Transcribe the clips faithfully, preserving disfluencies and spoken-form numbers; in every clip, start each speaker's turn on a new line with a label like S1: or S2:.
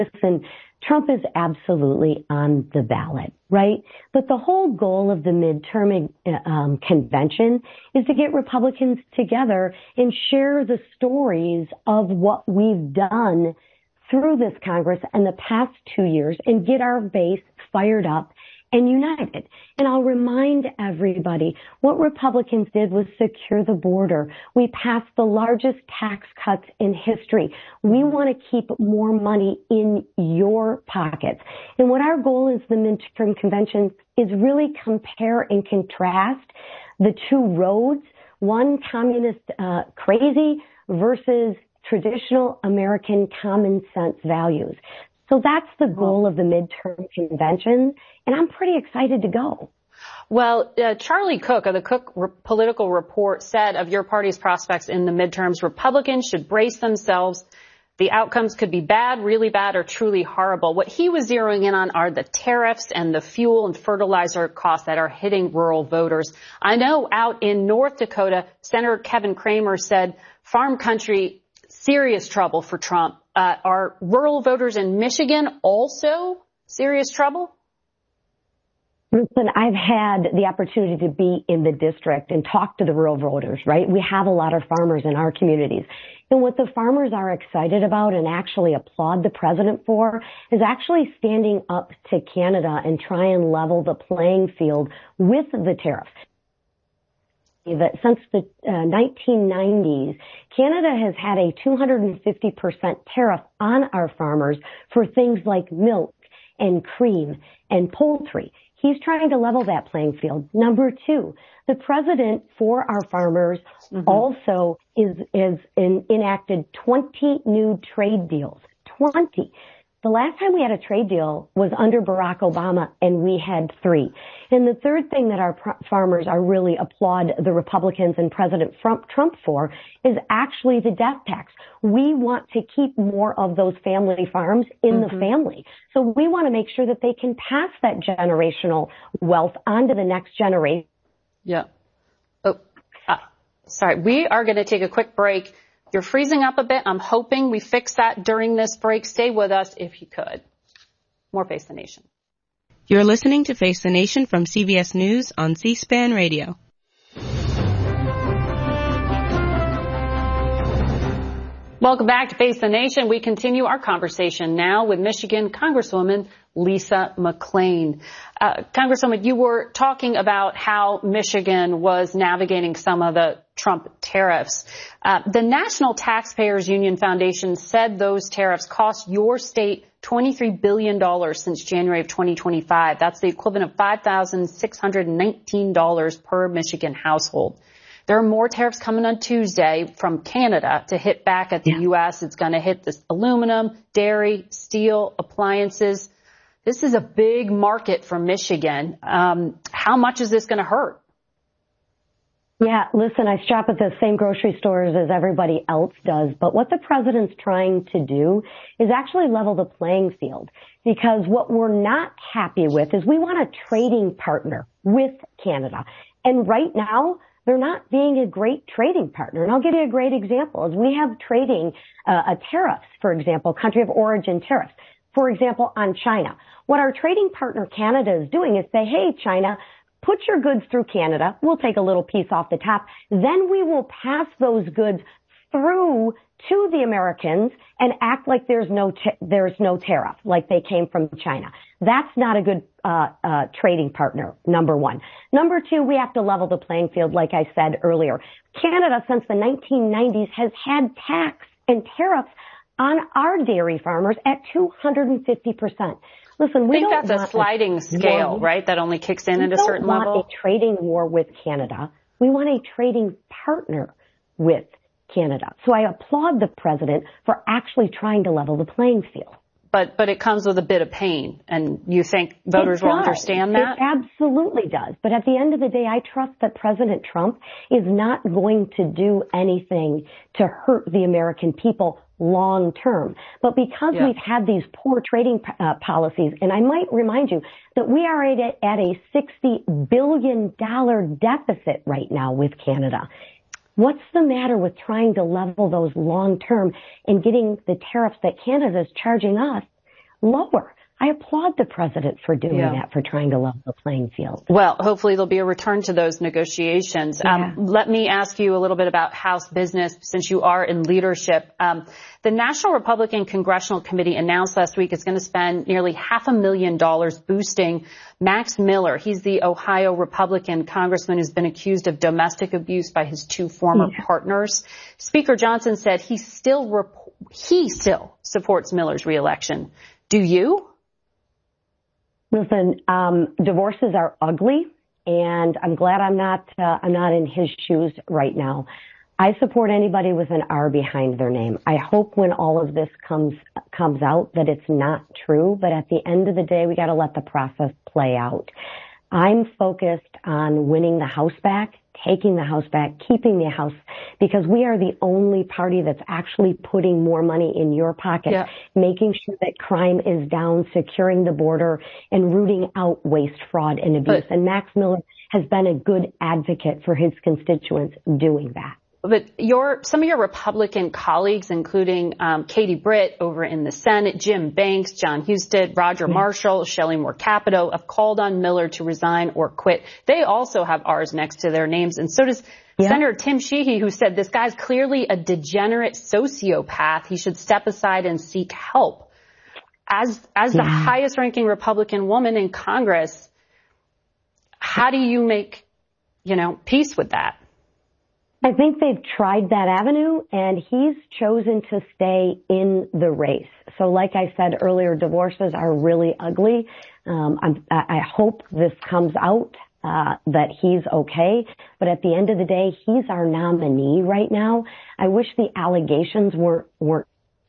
S1: listen, Trump is absolutely on the ballot, right? But the whole goal of the midterm um, convention is to get Republicans together and share the stories of what we've done through this Congress in the past two years and get our base fired up and united. And I'll remind everybody, what Republicans did was secure the border. We passed the largest tax cuts in history. We want to keep more money in your pockets. And what our goal is the midterm convention is really compare and contrast the two roads, one communist uh, crazy versus traditional American common sense values. So that's the goal of the midterm convention, and I'm pretty excited to go.
S2: Well, uh, Charlie Cook of the Cook Re- Political Report said of your party's prospects in the midterms, Republicans should brace themselves. The outcomes could be bad, really bad, or truly horrible. What he was zeroing in on are the tariffs and the fuel and fertilizer costs that are hitting rural voters. I know out in North Dakota, Senator Kevin Cramer said farm country, serious trouble for Trump. Uh, are rural voters in Michigan also serious trouble?
S1: Listen, I've had the opportunity to be in the district and talk to the rural voters, right? We have a lot of farmers in our communities. And what the farmers are excited about and actually applaud the president for is actually standing up to Canada and try and level the playing field with the tariffs. That since the uh, nineteen nineties, Canada has had a two hundred fifty percent tariff on our farmers for things like milk and cream and poultry. He's trying to level that playing field. Number two, the president for our farmers mm-hmm. also is, is in, enacted twenty new trade deals. twenty. The last time we had a trade deal was under Barack Obama, and we had three. And the third thing that our pr- farmers are really applaud the Republicans and President Trump for is actually the death tax. We want to keep more of those family farms in mm-hmm. the family. So we want to make sure that they can pass that generational wealth on to the next generation.
S2: Yeah. Oh, uh, sorry. We are going to take a quick break. You're freezing up a bit. I'm hoping we fix that during this break. Stay with us if you could. More Face the Nation.
S3: You're listening to Face the Nation from C B S News on C-SPAN Radio.
S2: Welcome back to Face the Nation. We continue our conversation now with Michigan Congresswoman Lisa McClain. Uh, Congresswoman, you were talking about how Michigan was navigating some of the Trump tariffs. Uh, the National Taxpayers Union Foundation said those tariffs cost your state twenty-three billion dollars since January of twenty twenty-five. That's the equivalent of five thousand six hundred nineteen dollars per Michigan household. There are more tariffs coming on Tuesday from Canada to hit back at the yeah. U S. It's going to hit this aluminum, dairy, steel, appliances. This is a big market for Michigan. Um, how much is this going to hurt?
S1: Yeah, listen, I shop at the same grocery stores as everybody else does, but what the president's trying to do is actually level the playing field, because what we're not happy with is we want a trading partner with Canada. And right now, they're not being a great trading partner. And I'll give you a great example. As we have trading uh, a tariffs, for example, country of origin tariffs, for example, on China. What our trading partner Canada is doing is say, hey, China, put your goods through Canada. We'll take a little piece off the top. Then we will pass those goods through to the Americans and act like there's no t- there's no tariff, like they came from China. That's not a good uh, uh trading partner, number one. Number two, we have to level the playing field, like I said earlier. Canada, since the nineteen nineties, has had tax and tariffs on our dairy farmers at two hundred fifty percent. Listen, we
S2: I think
S1: don't
S2: that's a sliding a scale, war. right? That only kicks in we at a certain level.
S1: We don't want a trading war with Canada. We want a trading partner with Canada. So I applaud the president for actually trying to level the playing field.
S2: But but it comes with a bit of pain, and you think voters will understand that?
S1: It absolutely does. But at the end of the day, I trust that President Trump is not going to do anything to hurt the American people long term. But because yeah. we've had these poor trading uh, policies, and I might remind you that we are at a, at a sixty billion dollars deficit right now with Canada. What's the matter with trying to level those long term and getting the tariffs that Canada is charging us lower. I applaud the president for doing
S2: yeah.
S1: that, for trying to level the playing field.
S2: Well, hopefully there'll be a return to those negotiations. Yeah. Um, let me ask you a little bit about House business, since you are in leadership. Um, the National Republican Congressional Committee announced last week it's going to spend nearly half a million dollars boosting Max Miller. He's the Ohio Republican congressman who's been accused of domestic abuse by his two former yeah. partners. Speaker Johnson said he still rep- he still supports Miller's reelection. Do you?
S1: Listen, um, divorces are ugly, and I'm glad I'm not uh, I'm not in his shoes right now. I support anybody with an R behind their name. I hope when all of this comes comes out that it's not true, but at the end of the day, we got to let the process play out. I'm focused on winning the House back, taking the House back, keeping the House, because we are the only party that's actually putting more money in your pocket, yeah. making sure that crime is down, securing the border, and rooting out waste, fraud, and abuse. But, and Max Miller has been a good advocate for his constituents doing that.
S2: But your some of your Republican colleagues, including um, Katie Britt over in the Senate, Jim Banks, John Husted, Roger yeah. Marshall, Shelley Moore Capito, have called on Miller to resign or quit. They also have R's next to their names, and so does yeah. Senator Tim Sheehy, who said this guy's clearly a degenerate sociopath. He should step aside and seek help. As as yeah. the highest-ranking Republican woman in Congress, how do you make, you know, peace with that?
S1: I think they've tried that avenue, and he's chosen to stay in the race. So like I said earlier, divorces are really ugly. Um, I'm, I hope this comes out, uh, that he's okay. But at the end of the day, he's our nominee right now. I wish the allegations weren't, weren't,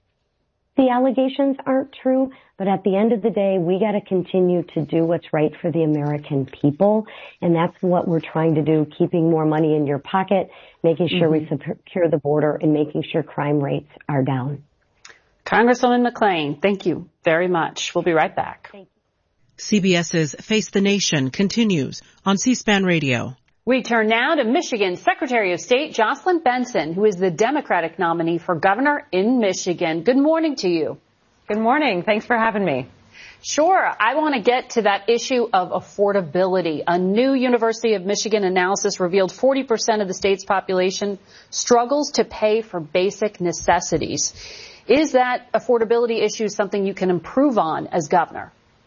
S1: the allegations aren't true, but at the end of the day, we got to continue to do what's right for the American people, and that's what we're trying to do, keeping more money in your pocket, making sure mm-hmm. we secure the border, and making sure crime rates are down.
S2: Congresswoman McClain, thank you very much. We'll be right back.
S3: Thank you. CBS's Face the Nation continues on C-SPAN Radio.
S2: We turn now to Michigan Secretary of State Jocelyn Benson, who is the Democratic nominee for governor in Michigan. Good morning to you.
S4: Good morning. Thanks for having me.
S2: Sure. I want to get to that issue of affordability. A new University of Michigan analysis revealed forty percent of the state's population struggles to pay for basic necessities. Is that affordability issue something you can improve on as governor?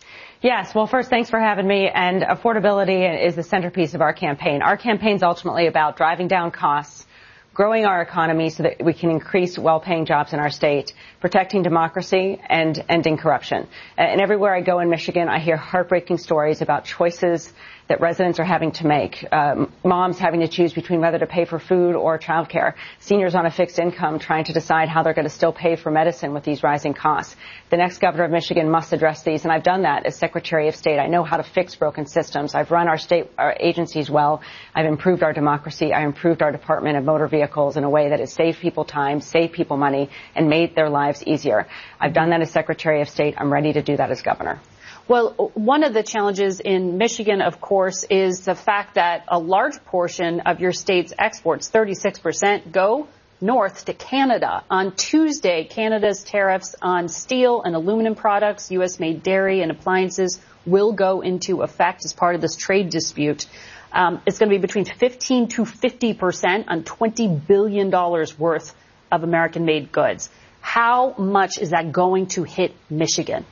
S4: Yes. Well, first, thanks for having me. And affordability is the centerpiece of our campaign. Our campaign is ultimately about driving down costs, growing our economy so that we can increase well-paying jobs in our state, protecting democracy, and ending corruption. And everywhere I go in Michigan, I hear heartbreaking stories about choices that residents are having to make. Um, moms having to choose between whether to pay for food or childcare. Seniors on a fixed income trying to decide how they're going to still pay for medicine with these rising costs. The next governor of Michigan must address these, and I've done that as Secretary of State. I know how to fix broken systems. I've run our state our agencies well. I've improved our democracy. I improved our Department of Motor Vehicles in a way that has saved people time, saved people money, and made their lives easier. I've done that as Secretary of State. I'm ready to do that as governor.
S2: Well, one of the challenges in Michigan, of course, is the fact that a large portion of your state's exports, thirty-six percent, go north to Canada. On Tuesday, Canada's tariffs on steel and aluminum products, U S-made dairy and appliances will go into effect as part of this trade dispute. Um, it's going to be between fifteen to fifty percent on twenty billion dollars worth of American-made goods. How much is that going to hit Michigan?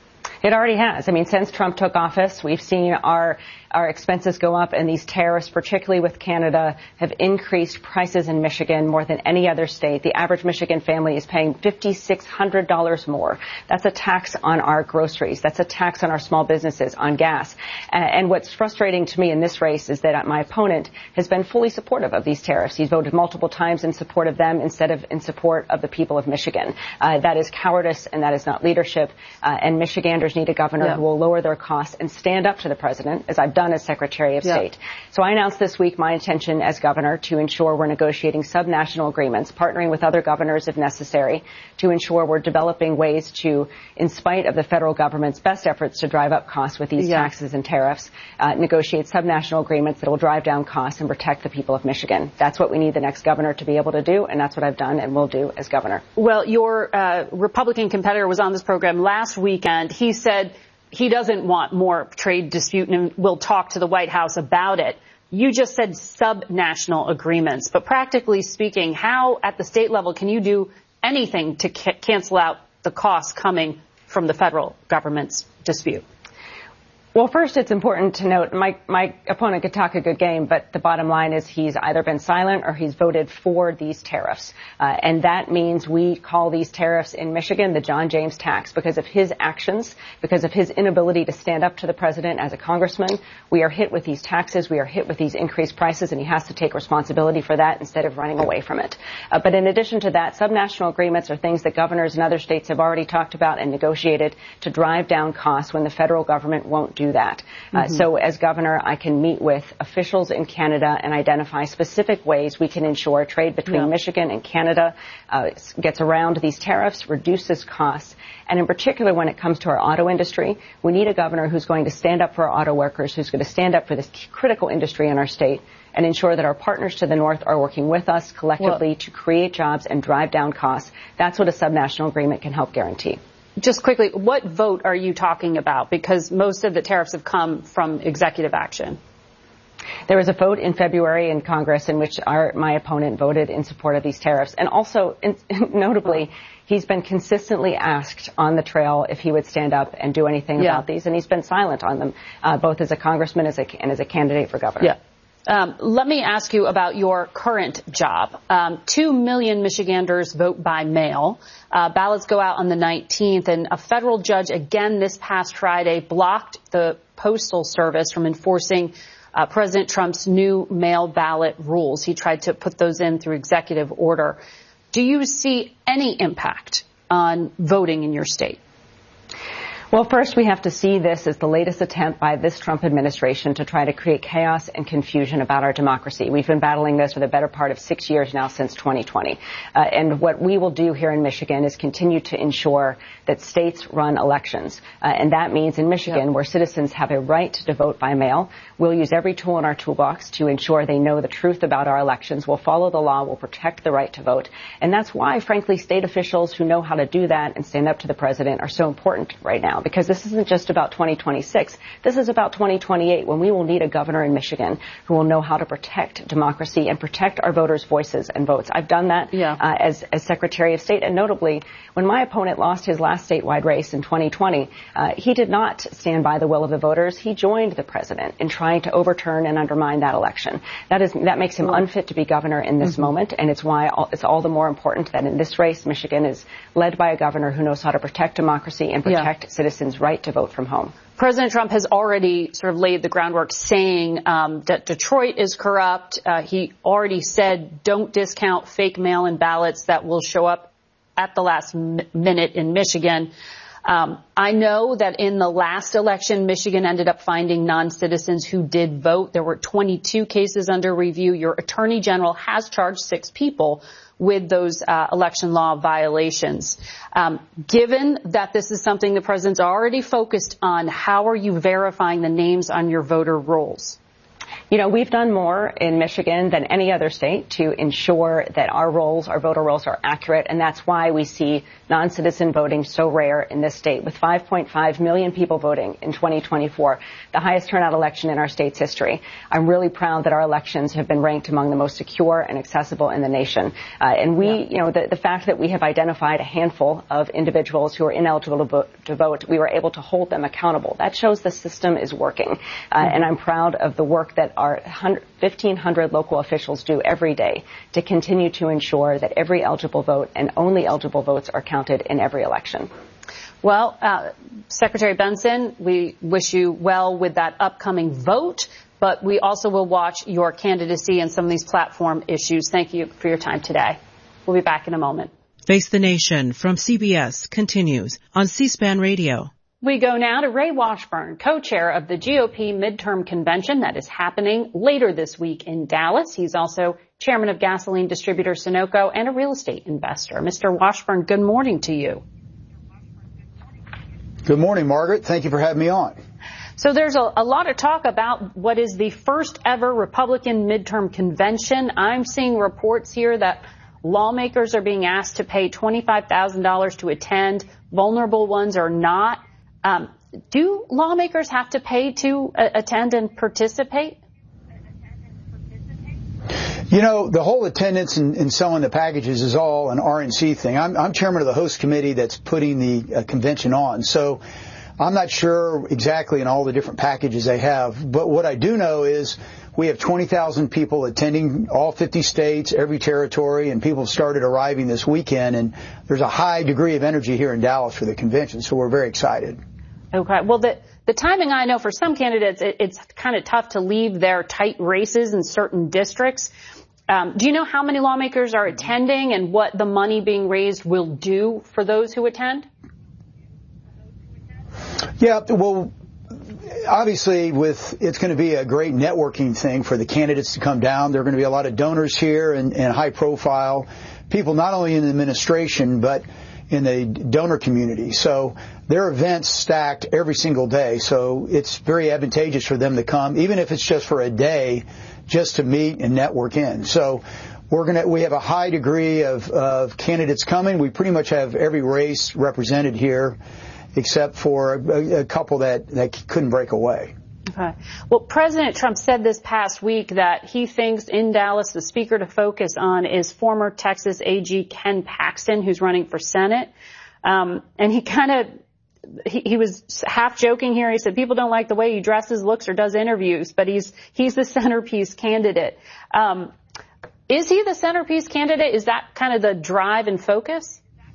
S4: It already has. I mean, since Trump took office, we've seen our our expenses go up, and these tariffs, particularly with Canada, have increased prices in Michigan more than any other state. The average Michigan family is paying five thousand six hundred dollars more. That's a tax on our groceries. That's a tax on our small businesses, on gas. And what's frustrating to me in this race is that my opponent has been fully supportive of these tariffs. He's voted multiple times in support of them instead of in support of the people of Michigan. Uh, that is cowardice, and that is not leadership. Uh, and Michiganders voters need a governor
S2: yeah.
S4: who will lower their costs and stand up to the president, as I've done as Secretary of
S2: yeah.
S4: State. So I announced this week my intention as governor to ensure we're negotiating subnational agreements, partnering with other governors if necessary, to ensure we're developing ways to, in spite of the federal government's best efforts to drive up costs with these
S2: yeah.
S4: taxes and tariffs, uh, negotiate subnational agreements that will drive down costs and protect the people of Michigan. That's what we need the next governor to be able to do, and that's what I've done and will do as governor.
S2: Well, your uh, Republican competitor was on this program last weekend. He said he doesn't want more trade dispute and will talk to the White House about it. You just said subnational agreements, but practically speaking, how at the state level can you do anything to ca- cancel out the costs coming from the federal government's dispute?
S4: Well, first, it's important to note my, my opponent could talk a good game, but the bottom line is he's either been silent or he's voted for these tariffs. Uh, and that means we call these tariffs in Michigan the John James tax because of his actions, because of his inability to stand up to the president as a congressman. We are hit with these taxes. We are hit with these increased prices, and he has to take responsibility for that instead of running away from it. Uh, but in addition to that, subnational agreements are things that governors in other states have already talked about and negotiated to drive down costs when the federal government won't do do that. Mm-hmm. Uh, so as governor, I can meet with officials in Canada and identify specific ways we can ensure trade between yeah. Michigan and Canada uh, gets around these tariffs, reduces costs. And in particular, when it comes to our auto industry, we need a governor who's going to stand up for our auto workers, who's going to stand up for this critical industry in our state and ensure that our partners to the north are working with us collectively well, to create jobs and drive down costs. That's what a subnational agreement can help guarantee.
S2: Just quickly, what vote are you talking about? Because most of the tariffs have come from executive action.
S4: There was a vote in February in Congress in which our, my opponent voted in support of these tariffs. And also, in, notably, he's been consistently asked on the trail if he would stand up and do anything yeah. about these. And he's been silent on them, uh, both as a congressman as a, and as a candidate for governor.
S2: Yeah. Um, let me ask you about your current job. Um, two million Michiganders vote by mail. Uh, ballots go out on the nineteenth, and a federal judge again this past Friday blocked the Postal Service from enforcing uh, President Trump's new mail ballot rules. He tried to put those in through executive order. Do you see any impact on voting in your state?
S4: Well, first, we have to see this as the latest attempt by this Trump administration to try to create chaos and confusion about our democracy. We've been battling this for the better part of six years now, since twenty twenty. Uh, and what we will do here in Michigan is continue to ensure that states run elections. Uh, and that means in Michigan, yep. where citizens have a right to vote by mail, we'll use every tool in our toolbox to ensure they know the truth about our elections. We'll follow the law. We'll protect the right to vote. And that's why, frankly, state officials who know how to do that and stand up to the president are so important right now. Because this isn't just about twenty twenty-six. This is about twenty twenty-eight, when we will need a governor in Michigan who will know how to protect democracy and protect our voters' voices and votes. I've done that yeah. uh, as, as Secretary of State. And notably, when my opponent lost his last statewide race in twenty twenty, uh, he did not stand by the will of the voters. He joined the president in trying to overturn and undermine that election. That is that makes him unfit to be governor in this mm-hmm. moment, and it's why all, it's all the more important that in this race, Michigan is led by a governor who knows how to protect democracy and protect yeah. citizens' right to vote from home.
S2: President Trump has already sort of laid the groundwork saying um, that Detroit is corrupt. Uh, he already said don't discount fake mail-in ballots that will show up at the last m- minute in Michigan. Um, I know that in the last election, Michigan ended up finding non-citizens who did vote. There were twenty-two cases under review. Your attorney general has charged six people with those uh, election law violations. Um, given that this is something the president's already focused on, how are you verifying the names on your voter rolls?
S4: You know, we've done more in Michigan than any other state to ensure that our rolls, our voter rolls, are accurate, and that's why we see non-citizen voting so rare in this state. With five point five million people voting in twenty twenty-four, the highest turnout election in our state's history, I'm really proud that our elections have been ranked among the most secure and accessible in the nation. Uh, and we, yeah. you know, the, the fact that we have identified a handful of individuals who are ineligible to vote, to vote, we were able to hold them accountable. That shows the system is working, uh, mm-hmm. and I'm proud of the work that our fifteen hundred local officials do every day to continue to ensure that every eligible vote and only eligible votes are counted in every election.
S2: Well, uh, Secretary Benson, we wish you well with that upcoming vote, but we also will watch your candidacy and some of these platform issues. Thank you for your time today. We'll be back in a moment.
S3: Face the Nation from C B S continues on C-SPAN Radio.
S2: We go now to Ray Washburn, co-chair of the G O P midterm convention that is happening later this week in Dallas. He's also chairman of gasoline distributor Sunoco and a real estate investor. Mister Washburn, good morning to you.
S5: Good morning, Margaret. Thank you for having me on.
S2: So there's a, a lot of talk about what is the first ever Republican midterm convention. I'm seeing reports here that lawmakers are being asked to pay twenty-five thousand dollars to attend. Vulnerable ones are not. Um, do lawmakers have to pay to uh, attend and participate?
S5: You know, the whole attendance and, and selling the packages is all an R N C thing. I'm, I'm chairman of the host committee that's putting the uh, convention on. So I'm not sure exactly in all the different packages they have. But what I do know is we have twenty thousand people attending all fifty states, every territory, and people started arriving this weekend. And there's a high degree of energy here in Dallas for the convention. So we're very excited.
S2: Okay. Well, the, the timing, I know for some candidates, it, it's kind of tough to leave their tight races in certain districts. Um, do you know how many lawmakers are attending and what the money being raised will do for those who attend?
S5: Yeah, well, obviously, with it's going to be a great networking thing for the candidates to come down. There are going to be a lot of donors here and, and high profile people, not only in the administration, but in the donor community. So their events stacked every single day. So it's very advantageous for them to come, even if it's just for a day, just to meet and network in. So we're going to, we have a high degree of, of candidates coming. We pretty much have every race represented here, except for a, a couple that, that couldn't break away.
S2: Okay. Well, President Trump said this past week that he thinks in Dallas the speaker to focus on is former Texas A G Ken Paxton, who's running for Senate. Um, and he kind of, he, he was half joking here. He said people don't like the way he dresses, looks, or does interviews, but he's he's the centerpiece candidate. Um, is he the centerpiece candidate? Is that kind of the drive and focus?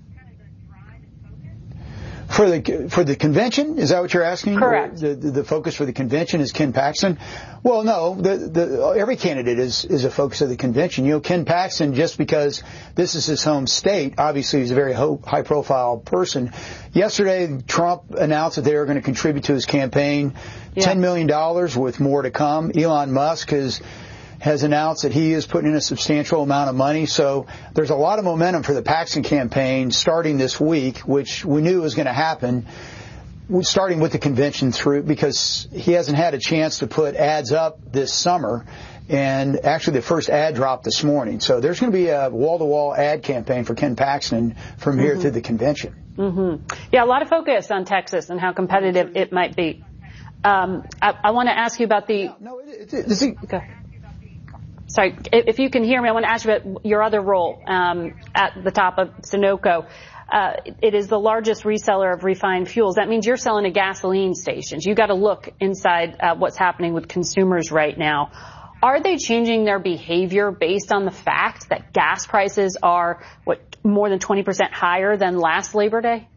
S5: For the for the convention, is that what you're asking?
S2: Correct.
S5: The, the the focus for the convention is Ken Paxton. Well, no, the the every candidate is is a focus of the convention. You know, Ken Paxton, just because this is his home state, obviously he's a very high profile person. Yesterday, Trump announced that they were going to contribute to his campaign yeah. ten million dollars, with more to come. Elon Musk has. has announced that he is putting in a substantial amount of money. So there's a lot of momentum for the Paxton campaign starting this week, which we knew was going to happen, starting with the convention through, because he hasn't had a chance to put ads up this summer. And actually the first ad dropped this morning. So there's going to be a wall-to-wall ad campaign for Ken Paxton from here mm-hmm. through the convention.
S2: Mm-hmm. Yeah, a lot of focus on Texas and how competitive it might be. Um, I, I want to ask you about the...
S5: No, it, it, it's...
S2: Okay. Sorry, if you can hear me, I want to ask you about your other role um, at the top of Sunoco. Uh, it is the largest reseller of refined fuels. That means you're selling to gasoline stations. You've got to look inside uh, what's happening with consumers right now. Are they changing their behavior based on the fact that gas prices are, what, more than twenty percent higher than last Labor Day?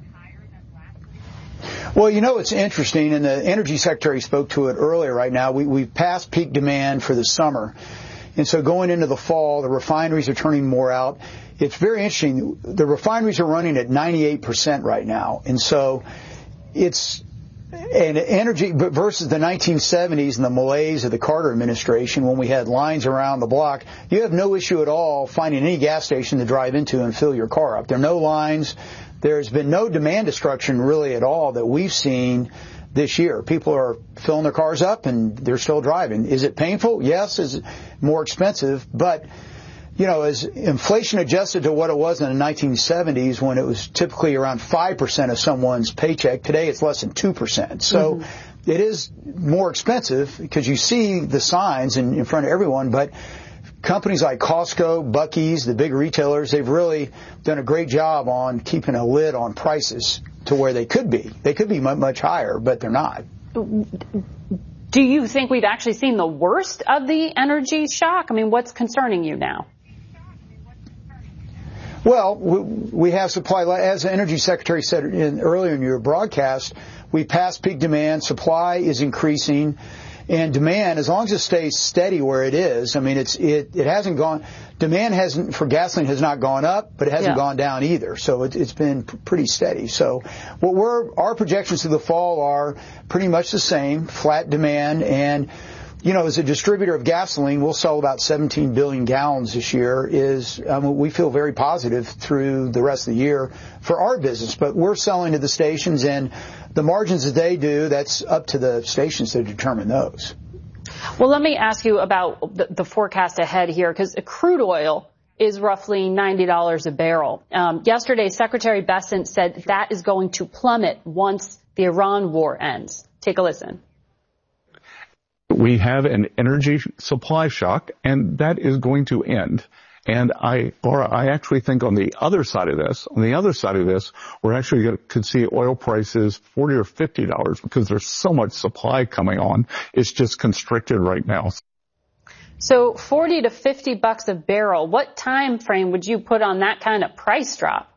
S5: Well, you know, it's interesting, and the Energy Secretary spoke to it earlier right now. We, we've passed peak demand for the summer. And so going into the fall, the refineries are turning more out. It's very interesting. The refineries are running at ninety-eight percent right now. And so it's an energy versus the nineteen seventies and the malaise of the Carter administration when we had lines around the block. You have no issue at all finding any gas station to drive into and fill your car up. There are no lines. There's been no demand destruction really at all that we've seen this year. People are filling their cars up and they're still driving. Is it painful? Yes. Is it more expensive? But, you know, as inflation adjusted to what it was in the nineteen seventies when it was typically around five percent of someone's paycheck, today it's less than two percent. So mm-hmm. it is more expensive because you see the signs in, in front of everyone, but companies like Costco, Buc-ee's, the big retailers, they've really done a great job on keeping a lid on prices to where they could be. They could be much, much higher, but they're not.
S2: Do you think we've actually seen the worst of the energy shock? I mean, what's concerning you now?
S5: Well, we have supply. As the Energy Secretary said in, earlier in your broadcast, we passed peak demand. Supply is increasing. And demand, as long as it stays steady where it is, I mean, it's it, it hasn't gone, demand hasn't, for gasoline has not gone up, but it hasn't yeah. gone down either. So it, it's been p- pretty steady. So what we're, our projections through the fall are pretty much the same, flat demand. And, you know, as a distributor of gasoline, we'll sell about seventeen billion gallons this year. Is um, we feel very positive through the rest of the year for our business. But we're selling to the stations, and the margins that they do, that's up to the stations to determine those.
S2: Well, let me ask you about the, the forecast ahead here, because crude oil is roughly ninety dollars a barrel. Um, yesterday, Secretary Bessent said that is going to plummet once the Iran war ends. Take a listen.
S6: We have an energy supply shock, and that is going to end. And I, Laura, I actually think on the other side of this, on the other side of this, we're actually going to could see oil prices forty or fifty dollars because there's so much supply coming on. It's just constricted right now.
S2: So forty to fifty bucks a barrel. What time frame would you put on that kind of price drop?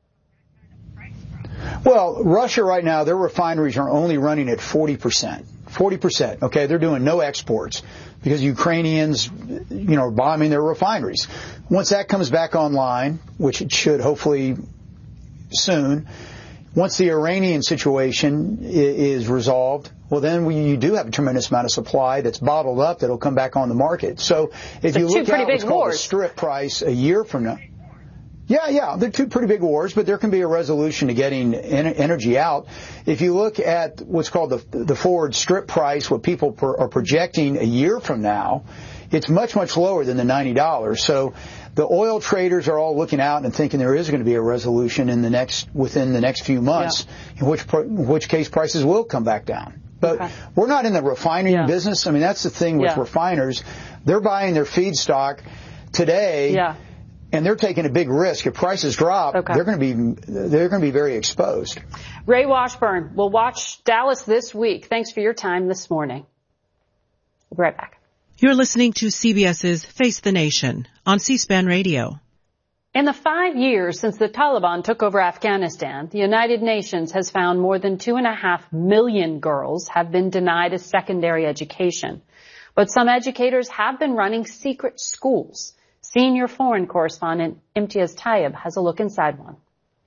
S5: Well, Russia right now, their refineries are only running at forty percent. forty percent, okay? They're doing no exports because Ukrainians, you know, are bombing their refineries. Once that comes back online, which it should hopefully soon, once the Iranian situation is resolved, well, then we, you do have a tremendous amount of supply that's bottled up that'll come back on the market. So if
S2: so
S5: you look at what's called
S2: wars.
S5: the strip price a year from now, Yeah, yeah, they're two pretty big wars, but there can be a resolution to getting en- energy out. If you look at what's called the the forward strip price, what people per, are projecting a year from now, it's much, much lower than the ninety dollars. So the oil traders are all looking out and thinking there is going to be a resolution in the next within the next few months, yeah. in which in which case prices will come back down. But okay. we're not in the refining yeah. business. I mean, that's the thing with yeah. refiners. They're buying their feedstock today.
S2: Yeah.
S5: And they're taking a big risk. If prices drop, okay. they're going to be they're going to be very exposed.
S2: Ray Washburn, we'll watch Dallas this week. Thanks for your time this morning. We'll be right back.
S3: You're listening to CBS's Face the Nation on C-SPAN Radio.
S2: In the five years since the Taliban took over Afghanistan, the United Nations has found more than two and a half million girls have been denied a secondary education. But some educators have been running secret schools. Senior foreign correspondent Imtiaz Tayyib has a look inside one.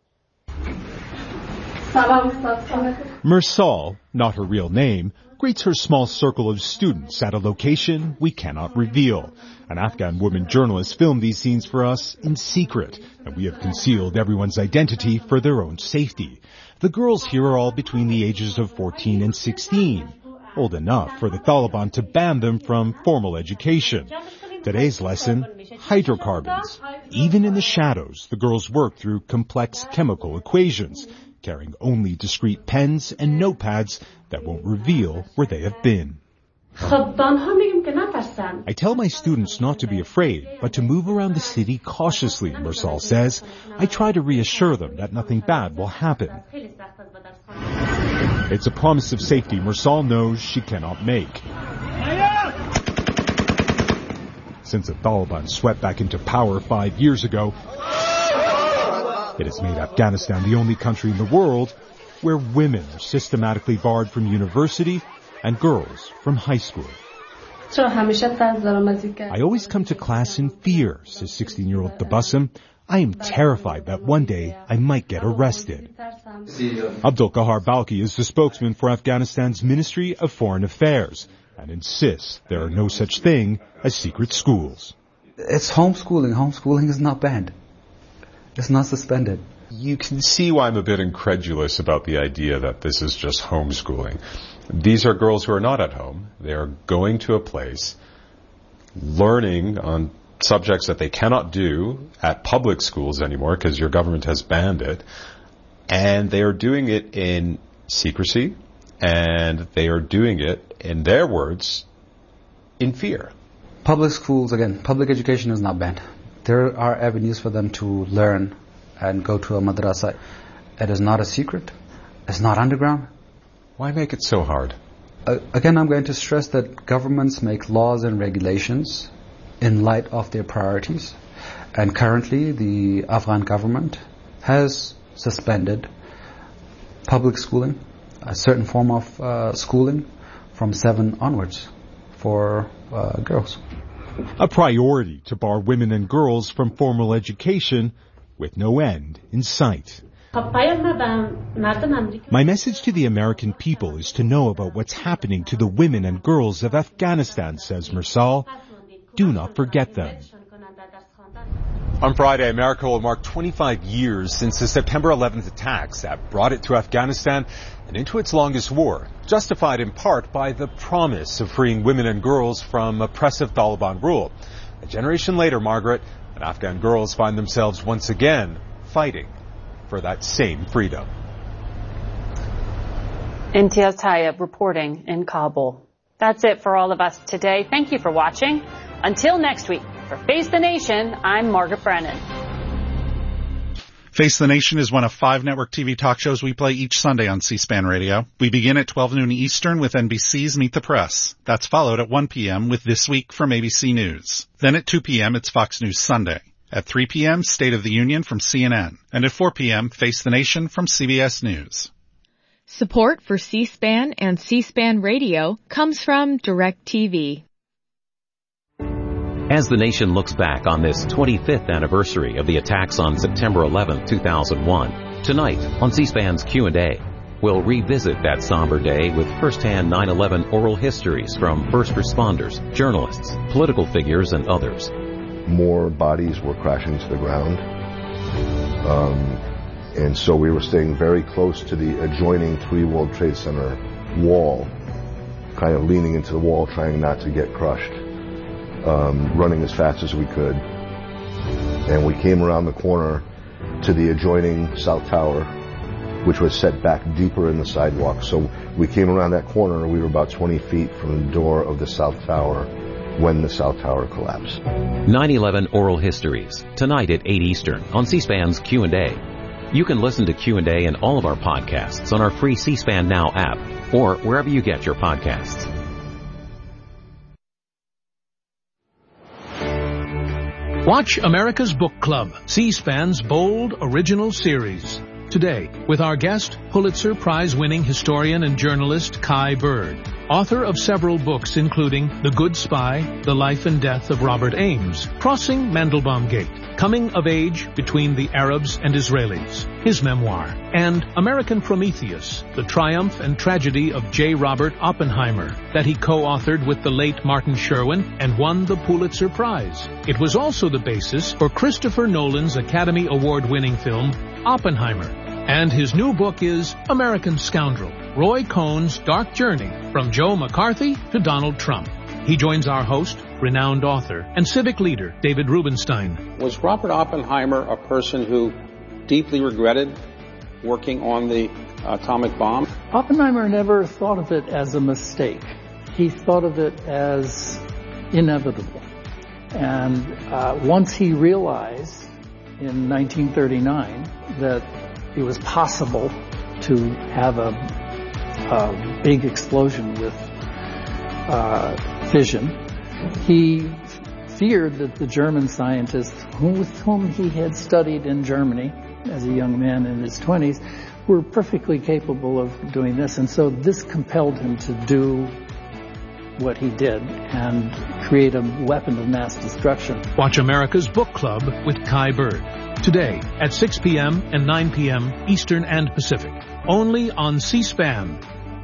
S7: Mursal, not her real name, greets her small circle of students at a location we cannot reveal. An Afghan woman journalist filmed these scenes for us in secret, and we have concealed everyone's identity for their own safety. The girls here are all between the ages of fourteen and sixteen, old enough for the Taliban to ban them from formal education. Today's lesson, hydrocarbons. Even in the shadows, the girls work through complex chemical equations, carrying only discreet pens and notepads that won't reveal where they have been. I tell my students not to be afraid, but to move around the city cautiously, Mursal says. I try to reassure them that nothing bad will happen. It's a promise of safety Mursal knows she cannot make. Since the Taliban swept back into power five years ago, it has made Afghanistan the only country in the world where women are systematically barred from university and girls from high school. I always come to class in fear, says sixteen-year-old Tabassum. I am terrified that one day I might get arrested. Abdul Qahar Balki is the spokesman for Afghanistan's Ministry of Foreign Affairs and insists there are no such thing as secret schools.
S8: It's homeschooling. Homeschooling is not banned. It's not suspended.
S9: You can see why I'm a bit incredulous about the idea that this is just homeschooling. These are girls who are not at home. They are going to a place, learning on subjects that they cannot do at public schools anymore because your government has banned it. And they are doing it in secrecy, and they are doing it, in their words, in fear.
S8: Public schools, again, public education is not banned. There are avenues for them to learn and go to a madrasa. It is not a secret. It's not underground.
S9: Why make it so hard?
S8: Uh, again, I'm going to stress that governments make laws and regulations in light of their priorities. And currently, the Afghan government has suspended public schooling, a certain form of uh, schooling, from seven onwards for uh, girls.
S7: A priority to bar women and girls from formal education with no end in sight. My message to the American people is to know about what's happening to the women and girls of Afghanistan, says Mursal. Do not forget them. On Friday, America will mark twenty-five years since the September eleventh attacks that brought it to Afghanistan and into its longest war, justified in part by the promise of freeing women and girls from oppressive Taliban rule. A generation later, Margaret, and Afghan girls find themselves once again fighting for that same freedom.
S2: Imtiaz Tyab reporting in Kabul. That's it for all of us today. Thank you for watching. Until next week, for Face the Nation, I'm Margaret Brennan.
S10: Face the Nation is one of five network T V talk shows we play each Sunday on C-SPAN Radio. We begin at twelve noon Eastern with N B C's Meet the Press. That's followed at one p.m. with This Week from A B C News. Then at two p.m. it's Fox News Sunday. At three p.m., State of the Union from C N N. And at four p.m., Face the Nation from C B S News.
S11: Support for C-SPAN and C-SPAN Radio comes from DirecTV.
S12: As the nation looks back on this twenty-fifth anniversary of the attacks on September eleventh, two thousand one, tonight on C-SPAN's Q and A, we'll revisit that somber day with first-hand nine eleven oral histories from first responders, journalists, political figures, and others.
S13: More bodies were crashing to the ground. Um, and so we were staying very close to the adjoining three World Trade Center wall, kind of leaning into the wall, trying not to get crushed, um, running as fast as we could. And we came around the corner to the adjoining South Tower, which was set back deeper in the sidewalk. So we came around that corner, we were about twenty feet from the door of the South Tower when the South Tower collapsed.
S12: nine eleven Oral Histories, tonight at eight Eastern on C-SPAN's Q and A. You can listen to Q and A and all of our podcasts on our free C-SPAN Now app or wherever you get your podcasts.
S14: Watch America's Book Club, C-SPAN's bold original series. Today, with our guest, Pulitzer Prize-winning historian and journalist Kai Bird, author of several books including The Good Spy, The Life and Death of Robert Ames, Crossing Mandelbaum Gate, Coming of Age Between the Arabs and Israelis, his memoir, and American Prometheus, The Triumph and Tragedy of J. Robert Oppenheimer, that he co-authored with the late Martin Sherwin and won the Pulitzer Prize. It was also the basis for Christopher Nolan's Academy Award-winning film, Oppenheimer. And his new book is American Scoundrel, Roy Cohn's Dark Journey from Joe McCarthy to Donald Trump. He joins our host, renowned author, and civic leader David Rubenstein.
S15: Was Robert Oppenheimer a person who deeply regretted working on the atomic bomb?
S16: Oppenheimer never thought of it as a mistake. He thought of it as inevitable. And uh, once he realized in nineteen thirty-nine that it was possible to have a, a big explosion with uh, fission, he feared that the German scientists who, with whom he had studied in Germany as a young man in his twenties were perfectly capable of doing this. And so this compelled him to do what he did and create a weapon of mass destruction.
S14: Watch America's Book Club with Kai Bird. Today at six p.m. and nine p.m. Eastern and Pacific. Only on C-SPAN.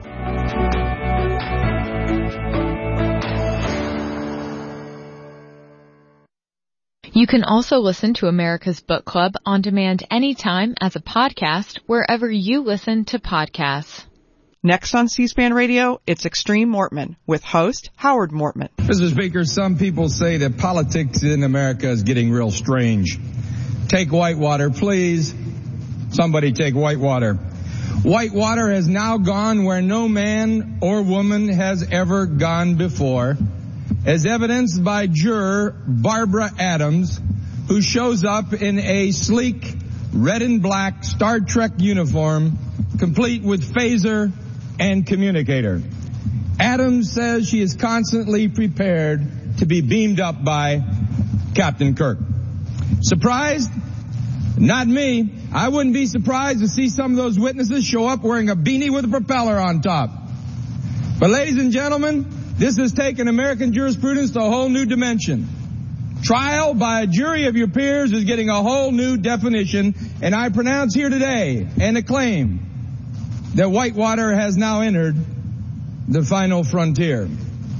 S11: You can also listen to America's Book Club on demand anytime as a podcast wherever you listen to podcasts.
S17: Next on C-SPAN Radio, it's Extreme Mortman with host Howard Mortman.
S18: Mister Speaker, some people say that politics in America is getting real strange. Take Whitewater, please. Somebody take Whitewater. Whitewater has now gone where no man or woman has ever gone before, as evidenced by juror Barbara Adams, who shows up in a sleek red and black Star Trek uniform, complete with phaser and communicator. Adams says she is constantly prepared to be beamed up by Captain Kirk. Surprised? Not me. I wouldn't be surprised to see some of those witnesses show up wearing a beanie with a propeller on top. But ladies and gentlemen, this has taken American jurisprudence to a whole new dimension. Trial by a jury of your peers is getting a whole new definition, and I pronounce here today and acclaim that Whitewater has now entered the final frontier.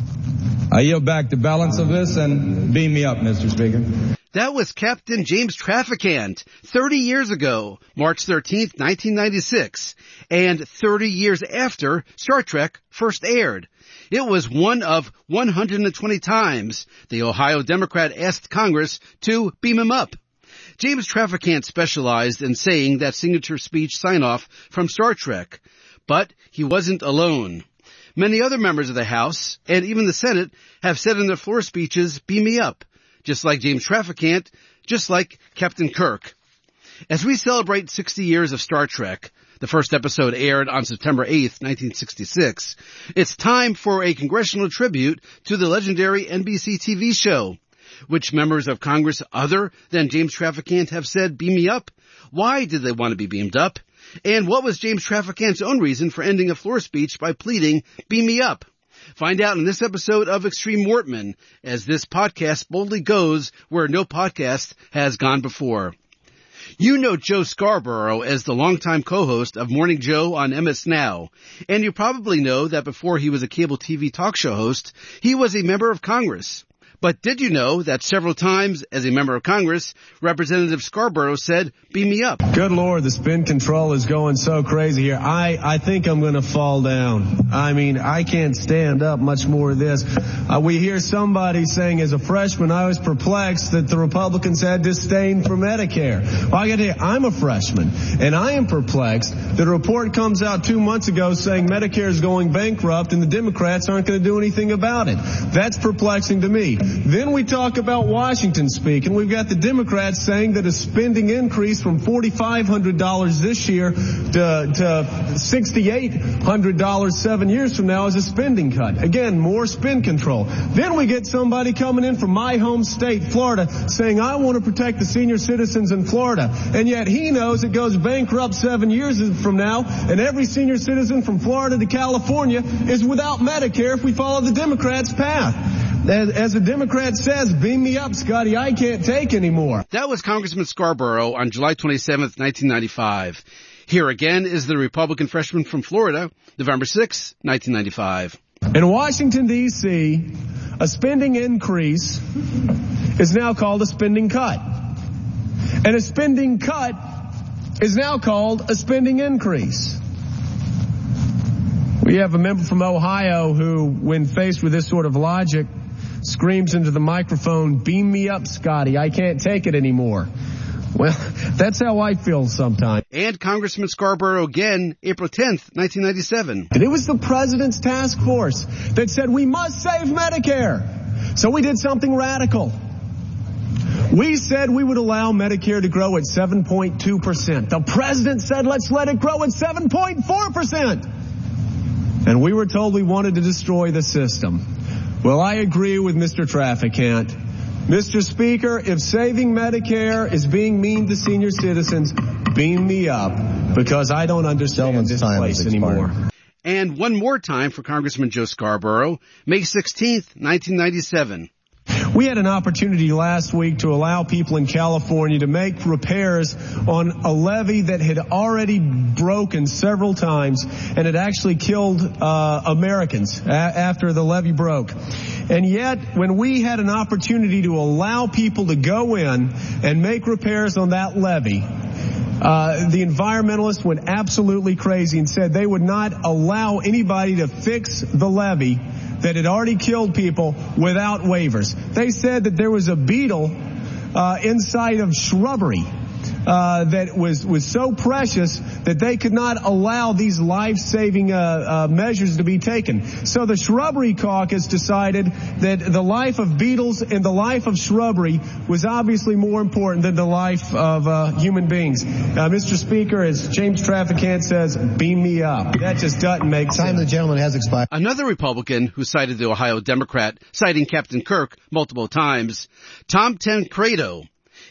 S18: I yield back the balance of this and beam me up, Mister Speaker.
S19: That was Captain James Trafficant thirty years ago, March thirteenth, nineteen ninety-six, and thirty years after Star Trek first aired. It was one of one hundred twenty times the Ohio Democrat asked Congress to beam him up. James Trafficant specialized in saying that signature speech sign-off from Star Trek, but he wasn't alone. Many other members of the House, and even the Senate, have said in their floor speeches, beam me up, just like James Trafficant, just like Captain Kirk. As we celebrate sixty years of Star Trek, the first episode aired on September eighth, nineteen sixty-six, it's time for a congressional tribute to the legendary N B C T V show. Which members of Congress other than James Trafficant have said, beam me up? Why did they want to be beamed up? And what was James Trafficant's own reason for ending a floor speech by pleading, beam me up? Find out in this episode of Extreme Mortman, as this podcast boldly goes where no podcast has gone before. You know Joe Scarborough as the longtime co-host of Morning Joe on M S Now, and you probably know that before he was a cable T V talk show host, he was a member of Congress. But did you know that several times as a member of Congress, Representative Scarborough said, beam me up?
S20: Good Lord, the spin control is going so crazy here. I, I think I'm going to fall down. I mean, I can't stand up much more of this. Uh, we hear somebody saying as a freshman, I was perplexed that the Republicans had disdain for Medicare. Well, I got to tell you, I'm a freshman, and I am perplexed that a report comes out two months ago saying Medicare is going bankrupt and the Democrats aren't going to do anything about it. That's perplexing to me. Then we talk about Washington speak, and we've got the Democrats saying that a spending increase from four thousand five hundred dollars this year to, to six thousand eight hundred dollars seven years from now is a spending cut. Again, more spend control. Then we get somebody coming in from my home state, Florida, saying, I want to protect the senior citizens in Florida. And yet he knows it goes bankrupt seven years from now, and every senior citizen from Florida to California is without Medicare if we follow the Democrats' path. As, as a Democrat says, beam me up, Scotty, I can't take anymore.
S19: That was Congressman Scarborough on July twenty-seventh, nineteen ninety-five. Here again is the Republican freshman from Florida, November sixth, nineteen ninety-five.
S20: In Washington, D C, a spending increase is now called a spending cut. And a spending cut is now called a spending increase. We have a member from Ohio who, when faced with this sort of logic, screams into the microphone, beam me up, Scotty, I can't take it anymore. Well, that's how I feel sometimes.
S19: And Congressman Scarborough again, April tenth, nineteen ninety-seven.
S20: And it was the president's task force that said we must save Medicare. So we did something radical. We said we would allow Medicare to grow at seven point two percent. The president said let's let it grow at seven point four percent. And we were told we wanted to destroy the system. Well, I agree with Mister Trafficant. Mister Speaker, if saving Medicare is being mean to senior citizens, beam me up, because I don't understand this place anymore.
S19: And one more time for Congressman Joe Scarborough, May sixteenth, nineteen ninety-seven.
S20: We had an opportunity last week to allow people in California to make repairs on a levee that had already broken several times and had actually killed uh, Americans a- after the levee broke. And yet, when we had an opportunity to allow people to go in and make repairs on that levee, Uh, the environmentalists went absolutely crazy and said they would not allow anybody to fix the levee that had already killed people without waivers. They said that there was a beetle uh, inside of shrubbery uh, that was, was so precious that they could not allow these life-saving uh, uh, measures to be taken. So the Shrubbery Caucus decided that the life of beetles and the life of shrubbery was obviously more important than the life of uh, human beings. Uh, Mister Speaker, as James Trafficant says, beam me up. That just doesn't make sense.
S19: Time the gentleman has expired. Another Republican who cited the Ohio Democrat, citing Captain Kirk multiple times, Tom Tancredo.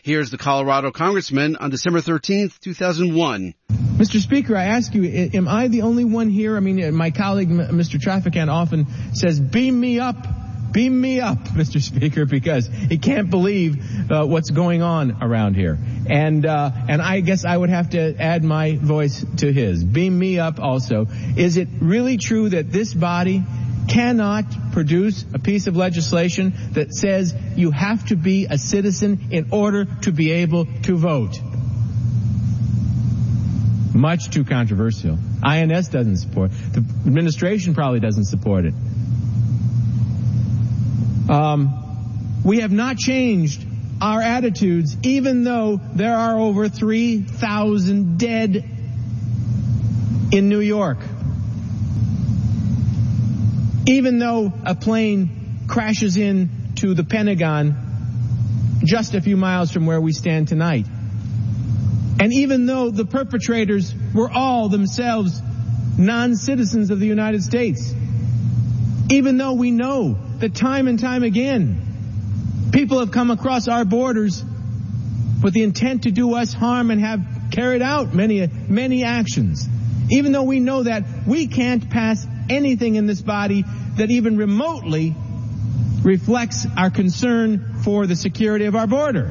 S19: Here's the Colorado congressman on December thirteenth, two thousand one.
S18: Mister Speaker, I ask you, am I the only one here? I mean, my colleague, Mister Traficant, often says, beam me up. Beam me up, Mister Speaker, because he can't believe uh, what's going on around here. And uh, and I guess I would have to add my voice to his. Beam me up also. Is it really true that this body cannot produce a piece of legislation that says you have to be a citizen in order to be able to vote? Much too controversial. I N S doesn't support it. The administration probably doesn't support it. Um, we have not changed our attitudes, even though there are over three thousand dead in New York. Even though a plane crashes into the Pentagon just a few miles from where we stand tonight. And even though the perpetrators were all themselves non-citizens of the United States. Even though we know that time and time again, people have come across our borders with the intent to do us harm and have carried out many, many actions. Even though we know that, we can't pass anything in this body that even remotely reflects our concern for the security of our border.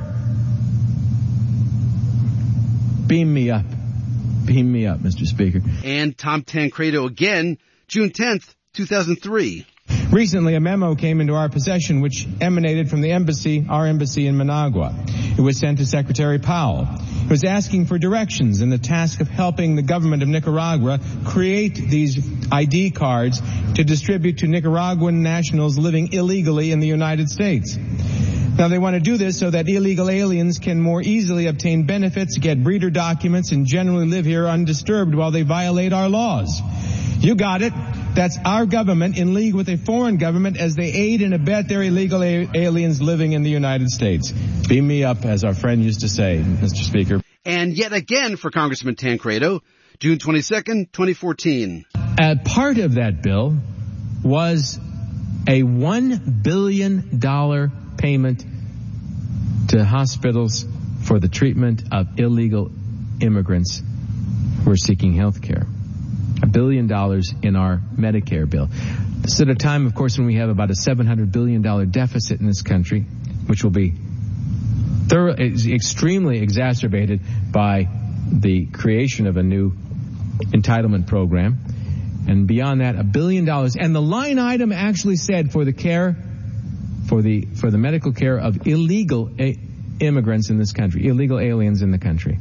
S18: Beam me up. Beam me up, Mister Speaker.
S19: And Tom Tancredo again, June tenth, two thousand three.
S18: Recently, a memo came into our possession which emanated from the embassy, our embassy in Managua. It was sent to Secretary Powell. It was asking for directions in the task of helping the government of Nicaragua create these I D cards to distribute to Nicaraguan nationals living illegally in the United States. Now, they want to do this so that illegal aliens can more easily obtain benefits, get breeder documents, and generally live here undisturbed while they violate our laws. You got it. That's our government in league with a foreign government as they aid and abet their illegal a- aliens living in the United States. Beam me up, as our friend used to say, Mister Speaker.
S19: And yet again for Congressman Tancredo, June twenty-second, twenty fourteen.
S18: A part of that bill was a one billion dollars payment to hospitals for the treatment of illegal immigrants who are seeking health care. A billion dollars in our Medicare bill. This is at a time, of course, when we have about a seven hundred billion dollars deficit in this country, which will be thorough, extremely exacerbated by the creation of a new entitlement program. And beyond that, a billion dollars. And the line item actually said for the care, for the for the medical care of illegal a- immigrants in this country, illegal aliens in the country.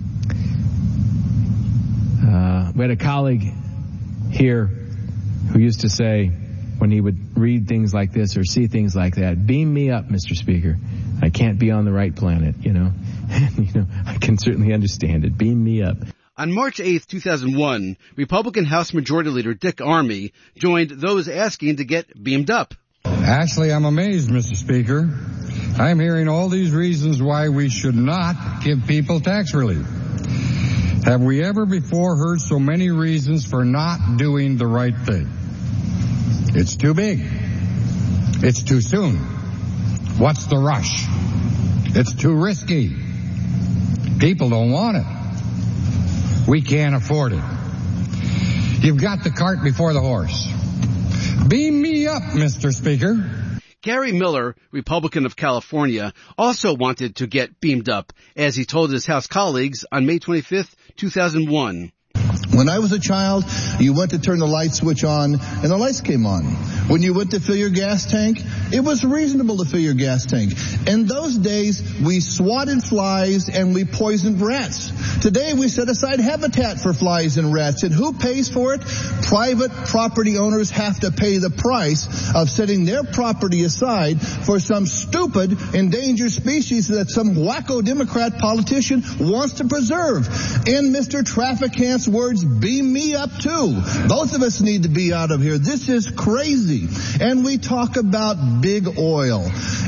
S18: Uh, we had a colleague here who used to say, when he would read things like this or see things like that, beam me up, Mister Speaker. I can't be on the right planet, you know. And, you know, I can certainly understand it. Beam me up.
S19: On March eighth, two thousand one, Republican House Majority Leader Dick Armey joined those asking to get beamed up.
S21: Actually, I'm amazed, Mister Speaker. I'm hearing all these reasons why we should not give people tax relief. Have we ever before heard so many reasons for not doing the right thing? It's too big. It's too soon. What's the rush? It's too risky. People don't want it. We can't afford it. You've got the cart before the horse. Beam me up, Mister Speaker.
S19: Gary Miller, Republican of California, also wanted to get beamed up, as he told his House colleagues on May twenty-fifth, two thousand one.
S22: When I was a child, you went to turn the light switch on, and the lights came on. When you went to fill your gas tank, it was reasonable to fill your gas tank. In those days, we swatted flies and we poisoned rats. Today, we set aside habitat for flies and rats. And who pays for it? Private property owners have to pay the price of setting their property aside for some stupid endangered species that some wacko Democrat politician wants to preserve. In Mister Traficant's words, beam me up too. Both of us need to be out of here. This is crazy. And we talk about big oil.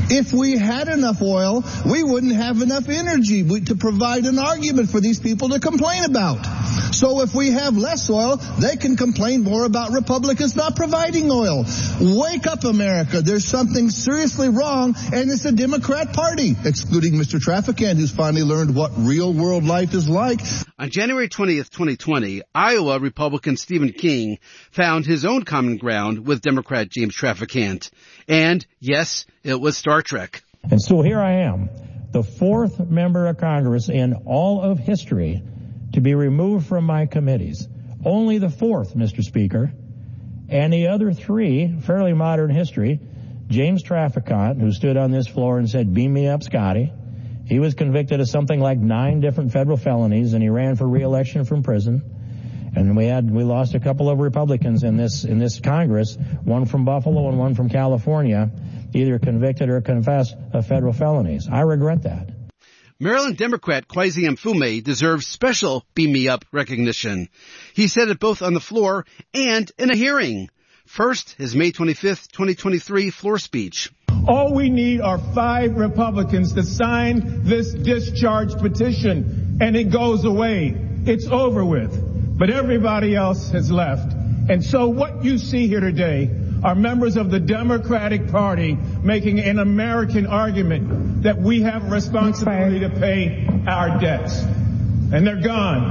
S22: If we had enough oil, we wouldn't have enough energy to provide an argument for these people to complain about. So if we have less oil, they can complain more about Republicans not providing oil. Wake up, America. There's something seriously wrong, and it's the Democrat Party, excluding Mister Traficant, who's finally learned what real world life is like.
S19: On January twentieth, twenty twenty, Iowa Republican Stephen King found his own common ground with Democrat James Traficant. And, yes, it was Star Trek.
S1: And so here I am, the fourth member of Congress in all of history to be removed from my committees. Only the fourth, Mister Speaker. And the other three, fairly modern history, James Traficant, who stood on this floor and said, "Beam me up, Scotty." He was convicted of something like nine different federal felonies, and he ran for re-election from prison. And we had, we lost a couple of Republicans in this, in this Congress, one from Buffalo and one from California, either convicted or confessed of federal felonies. I regret that.
S19: Maryland Democrat Kwesi Mfume deserves special Beam Me Up recognition. He said it both on the floor and in a hearing. First, his May twenty-fifth, twenty twenty-three floor speech.
S4: All we need are five Republicans to sign this discharge petition, and it goes away. It's over with. But everybody else has left. And so what you see here today are members of the Democratic Party making an American argument that we have a responsibility to pay our debts. And they're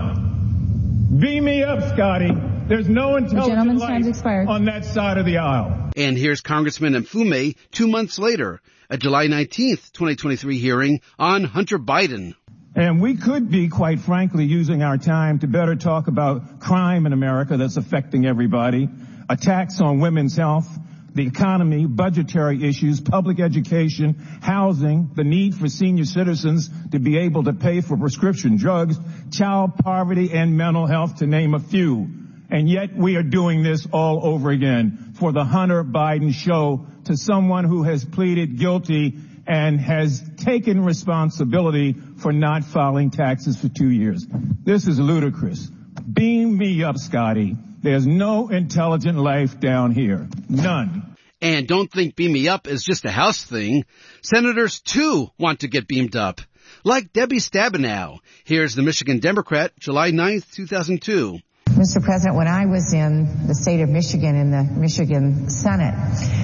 S4: gone. Beam me up, Scotty. There's no intelligent life on that side of the aisle.
S19: And here's Congressman Mfume two months later, a July nineteenth, twenty twenty-three hearing on Hunter Biden.
S4: And we could be, quite frankly, using our time to better talk about crime in America that's affecting everybody, attacks on women's health, the economy, budgetary issues, public education, housing, the need for senior citizens to be able to pay for prescription drugs, child poverty, and mental health, to name a few. And yet we are doing this all over again for the Hunter Biden show to someone who has pleaded guilty and has taken responsibility for not filing taxes for two years. This is ludicrous. Beam me up, Scotty. There's no intelligent life down here. None.
S19: And don't think Beam Me Up is just a House thing. Senators, too, want to get beamed up. Like Debbie Stabenow. Here's the Michigan Democrat, July ninth, two thousand two.
S23: Mister President, when I was in the state of Michigan, in the Michigan Senate,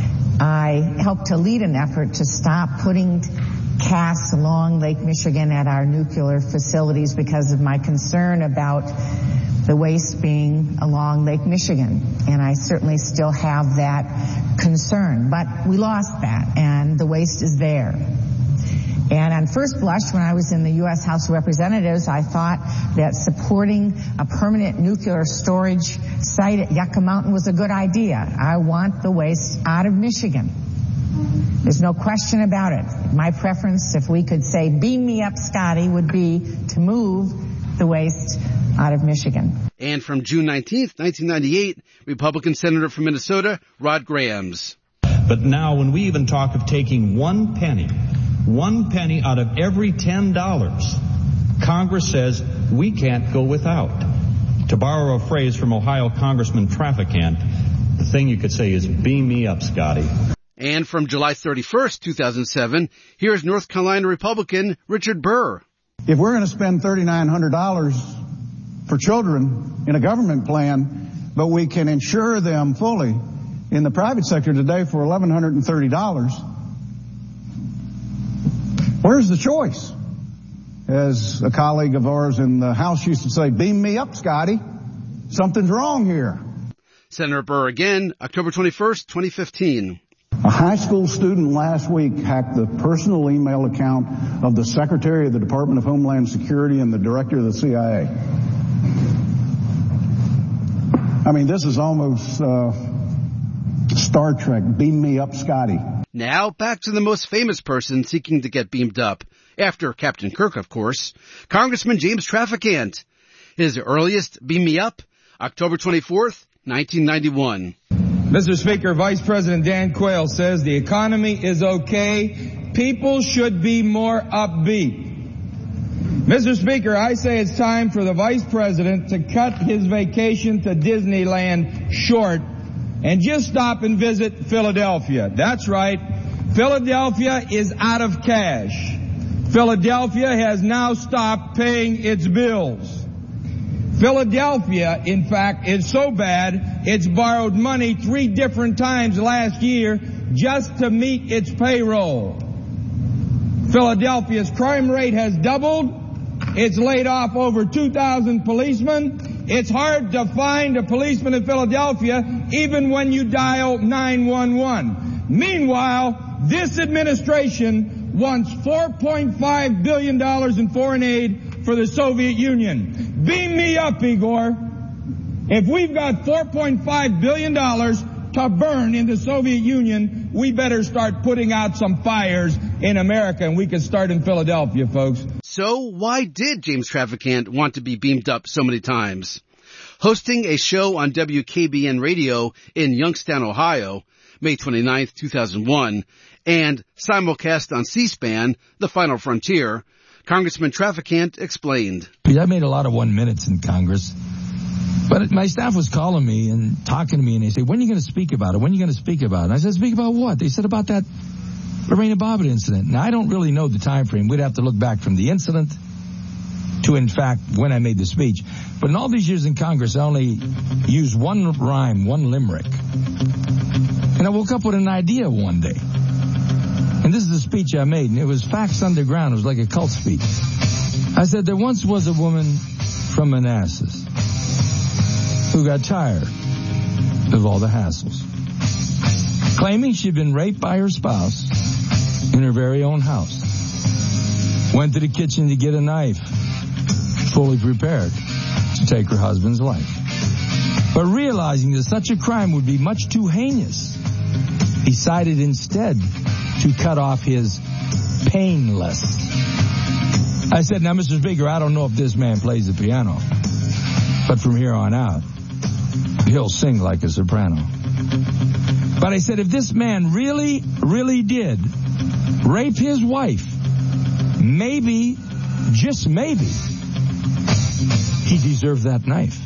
S23: I helped to lead an effort to stop putting casts along Lake Michigan at our nuclear facilities because of my concern about the waste being along Lake Michigan. And I certainly still have that concern. But we lost that, and the waste is there. And on first blush, when I was in the U S House of Representatives, I thought that supporting a permanent nuclear storage site at Yucca Mountain was a good idea. I want the waste out of Michigan. There's no question about it. My preference, if we could say, beam me up, Scotty, would be to move the waste out of Michigan.
S19: And from June nineteenth, nineteen ninety-eight, Republican Senator from Minnesota, Rod Grams.
S24: But now when we even talk of taking one penny, one penny out of every ten dollars, Congress says we can't go without. To borrow a phrase from Ohio Congressman Traficant, the thing you could say is, beam me up, Scotty.
S19: And from July thirty-first, two thousand seven, here's North Carolina Republican Richard Burr.
S25: If we're going to spend three thousand nine hundred dollars for children in a government plan, but we can insure them fully in the private sector today for one thousand one hundred thirty dollars, where's the choice? As a colleague of ours in the House used to say, beam me up, Scotty. Something's wrong here.
S19: Senator Burr again, October twenty-first, twenty fifteen.
S25: A high school student last week hacked the personal email account of the Secretary of the Department of Homeland Security and the Director of the C I A. I mean, this is almost uh, Star Trek. Beam me up, Scotty.
S19: Now, back to the most famous person seeking to get beamed up, after Captain Kirk, of course, Congressman James Traficant. His earliest Beam Me Up, October twenty-fourth, nineteen ninety-one.
S18: Mister Speaker, Vice President Dan Quayle says the economy is okay. People should be more upbeat. Mister Speaker, I say it's time for the Vice President to cut his vacation to Disneyland short and just stop and visit Philadelphia. That's right. Philadelphia is out of cash. Philadelphia has now stopped paying its bills. Philadelphia, in fact, is so bad, it's borrowed money three different times last year just to meet its payroll. Philadelphia's crime rate has doubled. It's laid off over two thousand policemen. It's hard to find a policeman in Philadelphia even when you dial nine one one. Meanwhile, this administration wants four point five billion dollars in foreign aid for the Soviet Union. Beam me up, Igor. If we've got four point five billion dollars to burn in the Soviet Union, we better start putting out some fires in America, and we can start in Philadelphia, folks.
S19: So why did James Traficant want to be beamed up so many times? Hosting a show on W K B N radio in Youngstown, Ohio, May twenty-ninth, two thousand one, and simulcast on C-SPAN, The Final Frontier, Congressman Traficant explained.
S3: I made a lot of one minutes in Congress, but my staff was calling me and talking to me, and they say, when are you going to speak about it? When are you going to speak about it? And I said, speak about what? They said, about that Lorena Bobbitt incident. Now, I don't really know the time frame. We'd have to look back from the incident to, in fact, when I made the speech. But in all these years in Congress, I only used one rhyme, one limerick. And I woke up with an idea one day. And this is the speech I made, and it was facts underground. It was like a cult speech. I said, there once was a woman from Manassas who got tired of all the hassles, claiming she'd been raped by her spouse in her very own house. Went to the kitchen to get a knife, fully prepared to take her husband's life. But realizing that such a crime would be much too heinous, decided instead to cut off his painless. I said, now, Mister Speaker, I don't know if this man plays the piano, but from here on out, he'll sing like a soprano. But I said, if this man really, really did rape his wife, maybe, just maybe, he deserved that knife.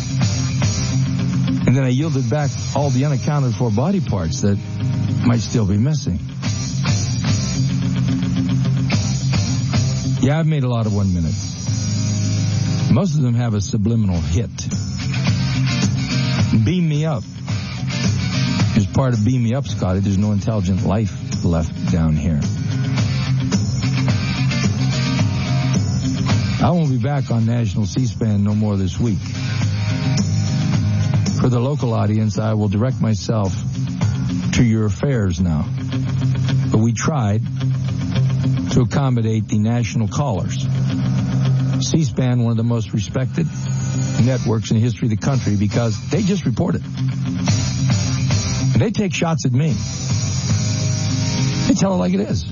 S3: And then I yielded back all the unaccounted for body parts that might still be missing. Yeah, I've made a lot of one minutes. Most of them have a subliminal hit. Beam me up. As part of Beam Me Up, Scotty, there's no intelligent life left down here. I won't be back on national C-SPAN no more this week. For the local audience, I will direct myself to your affairs now. But we tried to accommodate the national callers. C-SPAN, one of the most respected networks in the history of the country, because they just report it. And they take shots at me. They tell it like it is.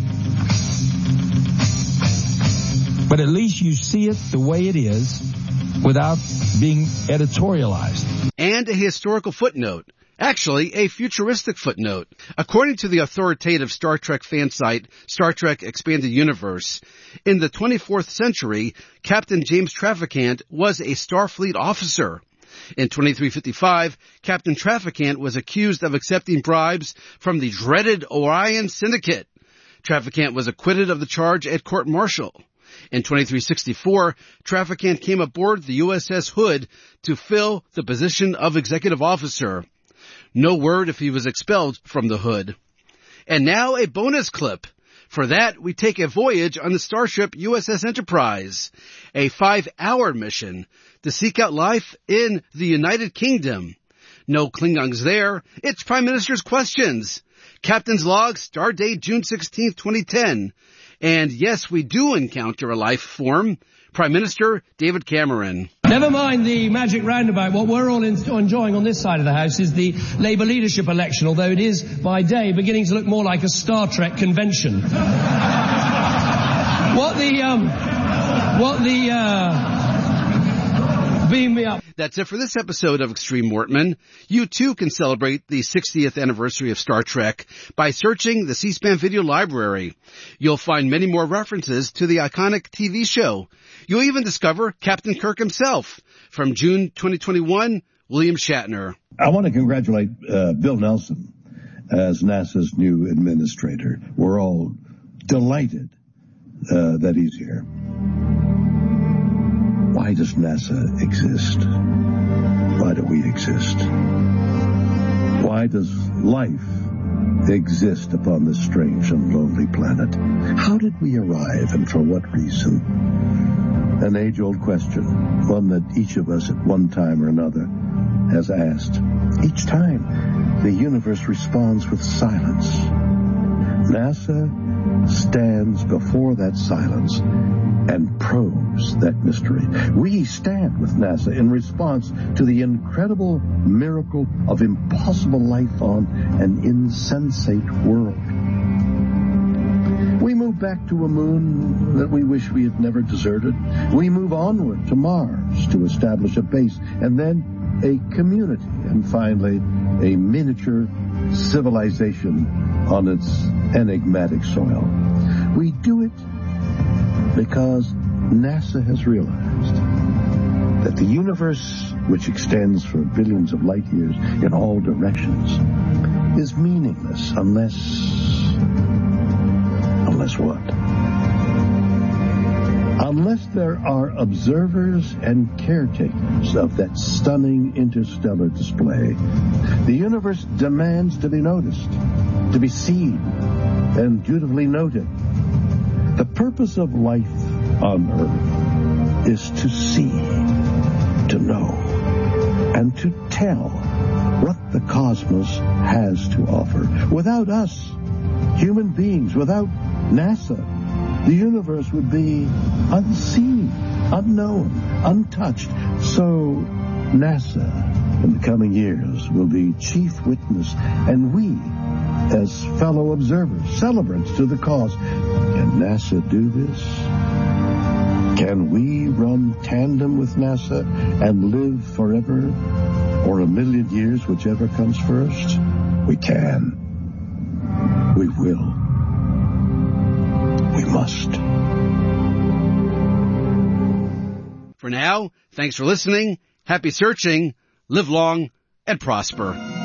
S3: But at least you see it the way it is without being editorialized.
S19: And a historical footnote. Actually, a futuristic footnote. According to the authoritative Star Trek fan site, Star Trek Expanded Universe, in the twenty-fourth century, Captain James Traficant was a Starfleet officer. In twenty-three fifty-five, Captain Traficant was accused of accepting bribes from the dreaded Orion Syndicate. Traficant was acquitted of the charge at court-martial. In twenty-three sixty-four, Traficant came aboard the U S S Hood to fill the position of executive officer. No word if he was expelled from the Hood. And now a bonus clip. For that, we take a voyage on the starship U S S Enterprise, a five-hour mission to seek out life in the United Kingdom. No Klingons there. It's Prime Minister's questions. Captain's log, star date June sixteenth, twenty ten. And yes, we do encounter a life form. Prime Minister David Cameron.
S5: Never mind the magic roundabout. What we're all enjoying on this side of the House is the Labour leadership election, although it is, by day, beginning to look more like a Star Trek convention. What the, um, what the, uh, beam me up.
S19: That's it for this episode of Extreme Mortman. You too can celebrate the sixtieth anniversary of Star Trek by searching the C-SPAN video library. You'll find many more references to the iconic T V show. You'll even discover Captain Kirk himself. From June twenty twenty-one, William Shatner.
S6: I want to congratulate uh, Bill Nelson
S2: as NASA's new administrator. We're all delighted uh, that he's here. Why does NASA exist? Why do we exist? Why does life exist upon this strange and lonely planet? How did we arrive, and for what reason? An age-old question, one that each of us at one time or another has asked. Each time, the universe responds with silence. NASA stands before that silence and probes that mystery. We stand with NASA in response to the incredible miracle of impossible life on an insensate world. We move back to a moon that we wish we had never deserted. We move onward to Mars to establish a base, and then a community, and finally a miniature civilization on its enigmatic soil. We do it because NASA has realized that the universe, which extends for billions of light years in all directions, is meaningless unless... unless what? Unless there are observers and caretakers of that stunning interstellar display, the universe demands to be noticed, to be seen, and dutifully noted. The purpose of life on Earth is to see, to know, and to tell what the cosmos has to offer. Without us, human beings, without NASA, the universe would be unseen, unknown, untouched. So NASA, in the coming years, will be chief witness, and we, as fellow observers, celebrants to the cause. Can NASA do this? Can we run tandem with NASA and live forever, or a million years, whichever comes first? We can. We will. We must.
S19: For now, thanks for listening, happy searching, live long, and prosper.